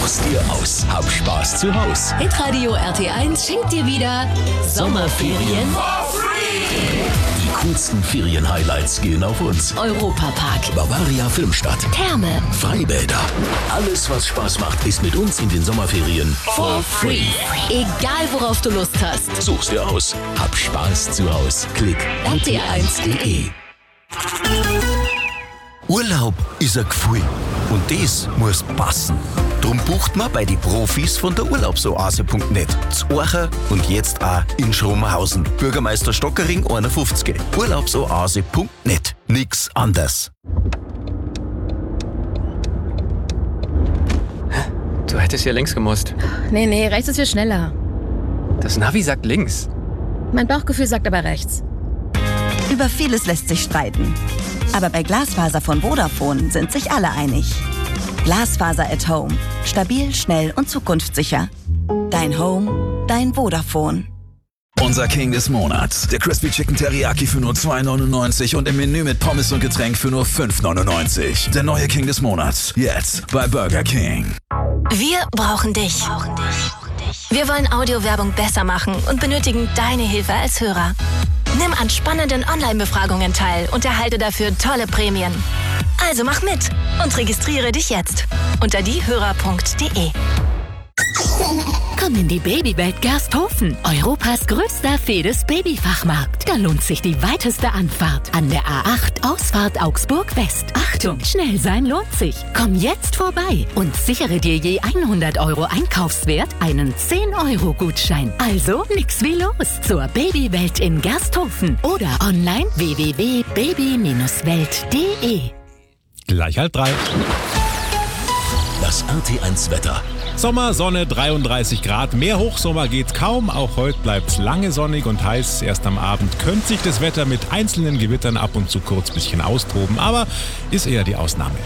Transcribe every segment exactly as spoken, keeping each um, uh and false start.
Such's dir aus. Hab Spaß zu Haus. Hitradio R T eins schenkt dir wieder Sommerferien For free. Die coolsten Ferien-Highlights gehen auf uns. Europapark, Bavaria Filmstadt, Therme, Freibäder. Alles, was Spaß macht, ist mit uns in den Sommerferien for free. Egal worauf du Lust hast. Such's dir aus. Hab Spaß zu Haus. Klick R T eins punkt de. Urlaub ist ein Gefühl und das muss passen. Drum bucht man bei die Profis von der Urlaubsoase punkt net. Z Orcha und jetzt auch in Schromenhausen. Bürgermeister Stockering einundfünfzig. Urlaubsoase punkt net. Nix anders. Du hättest hier links gemusst. Nee, nee, rechts ist viel schneller. Das Navi sagt links. Mein Bauchgefühl sagt aber rechts. Über vieles lässt sich streiten. Aber bei Glasfaser von Vodafone sind sich alle einig. Glasfaser at Home. Stabil, schnell und zukunftssicher. Dein Home, dein Vodafone. Unser King des Monats. Der Crispy Chicken Teriyaki für nur zwei neunundneunzig und im Menü mit Pommes und Getränk für nur fünf neunundneunzig. Der neue King des Monats. Jetzt bei Burger King. Wir brauchen dich. Wir wollen Audiowerbung besser machen und benötigen deine Hilfe als Hörer. Nimm an spannenden Online-Befragungen teil und erhalte dafür tolle Prämien. Also mach mit und registriere dich jetzt unter diehörer punkt de. Komm in die Babywelt Gersthofen, Europas größter Fedes-Babyfachmarkt. Da lohnt sich die weiteste Anfahrt an der A acht Ausfahrt Augsburg West. Achtung, schnell sein lohnt sich. Komm jetzt vorbei und sichere dir je hundert Euro Einkaufswert einen zehn Euro Gutschein. Also nix wie los zur Babywelt in Gersthofen oder online w w w punkt baby welt punkt de. Gleich halb drei. Das R T eins Wetter. Sommer, Sonne, dreiunddreißig Grad. Mehr Hochsommer geht kaum. Auch heute bleibt's lange sonnig und heiß. Erst am Abend könnte sich das Wetter mit einzelnen Gewittern ab und zu kurz bisschen austoben, aber ist eher die Ausnahme.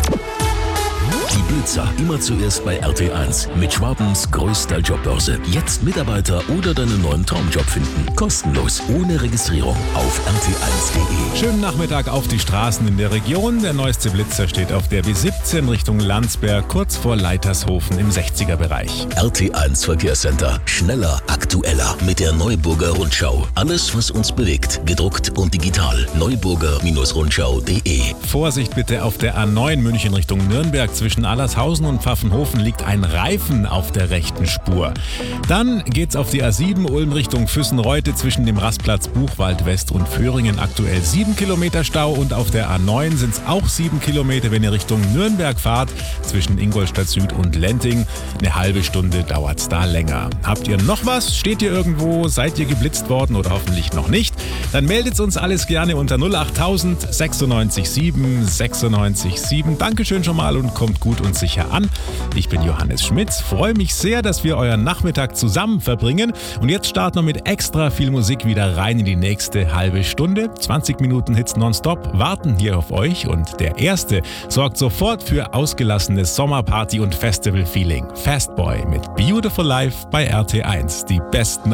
Die Blitzer immer zuerst bei R T eins mit Schwabens größter Jobbörse. Jetzt Mitarbeiter oder deinen neuen Traumjob finden. Kostenlos, ohne Registrierung auf r t eins punkt de. Schönen Nachmittag auf die Straßen in der Region. Der neueste Blitzer steht auf der B siebzehn Richtung Landsberg, kurz vor Leitershofen im sechziger Bereich. R T eins Verkehrscenter. Schneller, aktueller mit der Neuburger Rundschau. Alles, was uns bewegt, gedruckt und digital. neuburger Rundschau punkt de. Vorsicht bitte auf der A neun München Richtung Nürnberg. Zwischen Allershausen und Pfaffenhofen liegt ein Reifen auf der rechten Spur. Dann geht's auf die A sieben Ulm Richtung Füssenreute zwischen dem Rastplatz Buchwald West und Föhringen. Aktuell sieben Kilometer Stau und auf der A neun sind es auch sieben Kilometer, wenn ihr Richtung Nürnberg fahrt, zwischen Ingolstadt Süd und Lenting. Eine halbe Stunde dauert's da länger. Habt ihr noch was? Steht ihr irgendwo? Seid ihr geblitzt worden oder hoffentlich noch nicht? Dann meldet uns alles gerne unter null achttausend sechsundneunzig sieben sechsundneunzig sieben. Dankeschön schon mal und kommt gut und sicher an. Ich bin Johannes Schmitz, freue mich sehr, dass wir euren Nachmittag zusammen verbringen und jetzt starten wir mit extra viel Musik wieder rein in die nächste halbe Stunde. zwanzig Minuten Hits nonstop warten hier auf euch und der erste sorgt sofort für ausgelassenes Sommerparty- und Festival-Feeling. Fastboy mit Beautiful Life bei R T eins. Die besten